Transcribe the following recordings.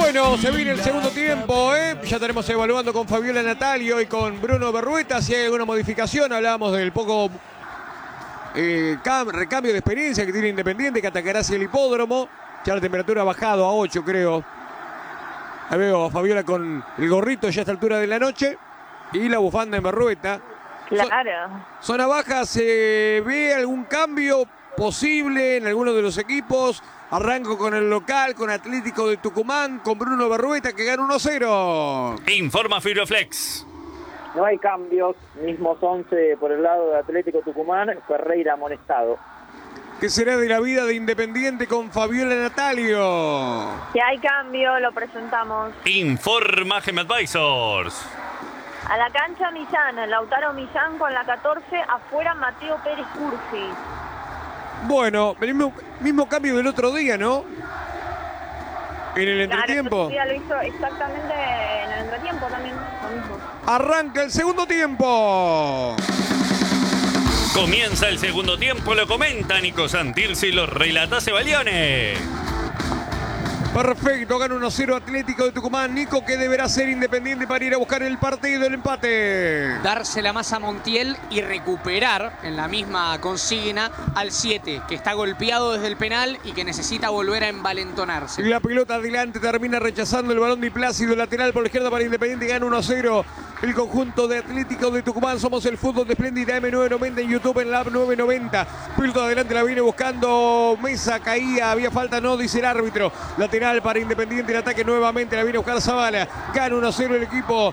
Bueno, se viene el segundo tiempo, ¿eh? Ya tenemos evaluando con Fabiola Natalio y con Bruno Berrueta si hay alguna modificación. Hablábamos del poco recambio de experiencia que tiene Independiente, que atacará hacia el hipódromo. Ya la temperatura ha bajado a 8, creo. Ahí veo a Fabiola con el gorrito ya a esta altura de la noche y la bufanda en Berrueta. Claro. Zona baja, ¿se ve algún cambio posible en alguno de los equipos? Arranco con el local, con Atlético de Tucumán, con Bruno Berrueta que gana 1-0. Informa Fibroflex. No hay cambios, mismos 11 por el lado de Atlético Tucumán, Ferreira amonestado. ¿Qué será de la vida de Independiente con Fabiola Natalio? Si hay cambio, lo presentamos. Informa Gem Advisors. A la cancha Millán, Lautaro Millán con la 14, afuera Mateo Pérez Cursi. Bueno, el mismo cambio del otro día, ¿no? En el entretiempo. Claro, el otro día lo hizo exactamente en el entretiempo también, lo mismo. Arranca el segundo tiempo. Comienza el segundo tiempo, lo comenta Nico Santirce y lo relata Sebalione. Perfecto, gana 1-0 Atlético de Tucumán. Nico, ¿qué deberá hacer Independiente para ir a buscar el partido, el empate? Dársela más a Montiel y recuperar en la misma consigna al 7, que está golpeado desde el penal y que necesita volver a envalentonarse. La pelota adelante termina rechazando el balón de Plácido, lateral por la izquierda para Independiente, gana 1-0 el conjunto de Atlético de Tucumán. Somos el fútbol de Espléndida M990 en YouTube, en la app 990. Pelota adelante, la viene buscando Mesa, caía, había falta, no, dice el árbitro. Lateral para Independiente, el ataque nuevamente, la viene a buscar Zavala. Gana 1-0 el equipo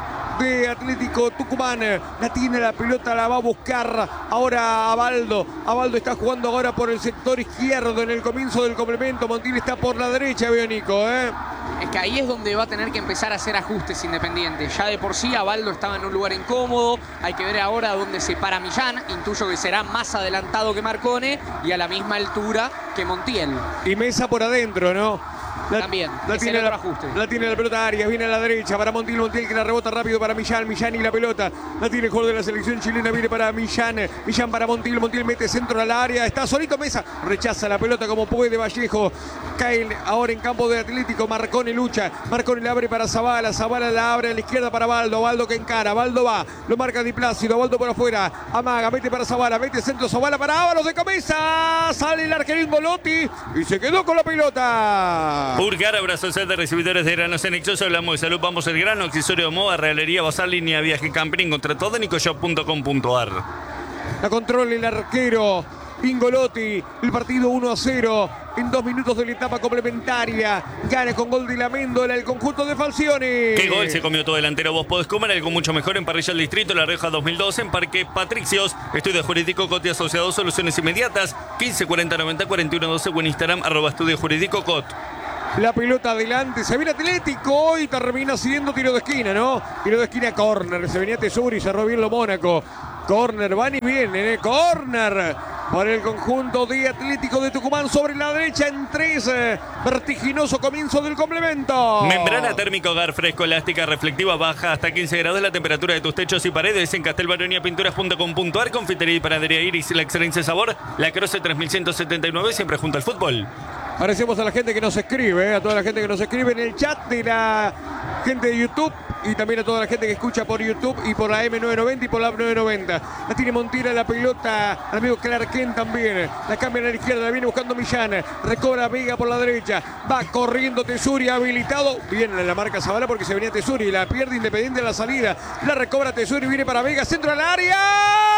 de Atlético Tucumán. La tiene la pelota, la va a buscar ahora Abaldo. Abaldo está jugando ahora por el sector izquierdo en el comienzo del complemento. Montiel está por la derecha, veo Nico, Es que ahí es donde va a tener que empezar a hacer ajustes Independiente. Ya de por sí Abaldo estaba en un lugar incómodo. Hay que ver ahora dónde se para Millán. Intuyo que será más adelantado que Marcone y a la misma altura que Montiel. Y Mesa por adentro, ¿no? También, tiene otro ajuste. La tiene la pelota Arias, viene a la derecha para Montiel que la rebota rápido para Millán y la pelota. La tiene el jugador de la selección chilena, viene para Millán para Montiel mete centro al área, está solito Mesa, rechaza la pelota como puede Vallejo. Cae ahora en campo de Atlético, Marcone lucha, Marcone le abre para Zavala la abre a la izquierda para Baldo que encara, Baldo va, lo marca Di Plácido, Baldo por afuera, amaga, mete para Zavala, mete centro Zavala para Ábalos de cabeza, sale el arquerín Golotti y se quedó con la pelota. Purgar, abrazo de recibidores de granos en Exoso, hablamos de salud, vamos al grano, accesorio Moda, realería, bazar, línea, viaje, camping, contra todo, nicoshop.com.ar. La controla el arquero Ingolotti, el partido 1-0 en 2 minutos de la etapa complementaria. Gana con gol de la Méndola el conjunto de Falcioni. ¿Qué gol se comió todo delantero? Vos podés comer algo mucho mejor en Parrilla del Distrito, La Rioja 2012, en Parque Patricios. Estudio Jurídico Cot y Asociados, soluciones inmediatas. 15 40 90 41 12 o en Instagram @Estudio Jurídico Cot. La pelota adelante, se viene Atlético y termina siendo tiro de esquina, ¿no? Tiro de esquina, córner, se venía Tesuri, cerró bien lo Mónaco. Córner, van y vienen, córner para el conjunto de Atlético de Tucumán sobre la derecha en 3. Vertiginoso comienzo del complemento. Membrana térmica hogar fresco, elástica, reflectiva, baja hasta 15 grados la temperatura de tus techos y paredes en castelbaroniapinturas.com.ar. Confitería y panadería Iris, la excelencia de sabor, La Croce 3179, siempre junto al fútbol. Agradecemos a la gente que nos escribe, a toda la gente que nos escribe en el chat de la gente de YouTube y también a toda la gente que escucha por YouTube y por la M990 y por la app 990. La tiene Montiel la pelota, el amigo Clark Kent también. La cambia a la izquierda, la viene buscando Millán. Recobra Vega por la derecha. Va corriendo Tesuri habilitado. Viene la marca Zavala porque se venía Tesuri. La pierde Independiente a la salida. La recobra Tesuri, viene para Vega, centro al área.